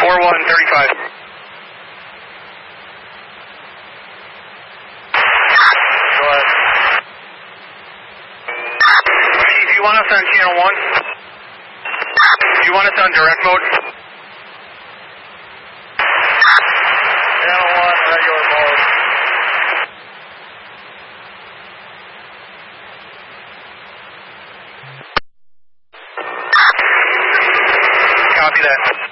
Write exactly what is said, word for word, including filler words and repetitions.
four one thirty-five. Go ahead. Chief, you want us on channel one? You want us on direct mode? Channel one, regular mode. Copy that.